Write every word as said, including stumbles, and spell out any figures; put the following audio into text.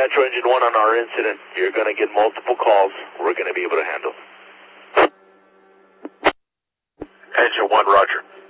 Metro Engine one on our incident. You're going to get multiple calls. We're going to be able to handle. Engine one, roger.